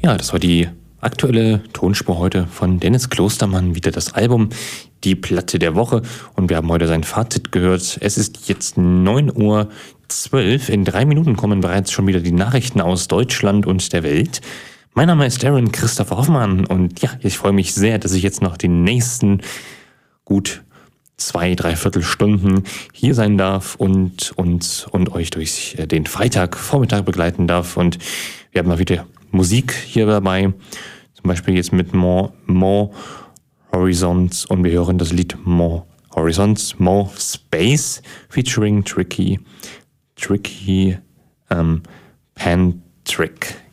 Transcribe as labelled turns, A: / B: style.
A: Ja, das war die aktuelle Tonspur heute von Dennis Klostermann, wieder das Album Die Platte der Woche. Und wir haben heute sein Fazit gehört. Es ist jetzt 9:12 Uhr. In 3 Minuten kommen bereits schon wieder die Nachrichten aus Deutschland und der Welt. Mein Name ist Darren Christopher Hoffmann und ja, ich freue mich sehr, dass ich jetzt noch die nächsten gut 2-3/4 Stunden hier sein darf und euch durch den Freitagvormittag begleiten darf. Und wir haben mal wieder Musik hier dabei, zum Beispiel jetzt mit More Horizons, und wir hören das Lied More Horizons, More Space featuring Tricky Pan Trick.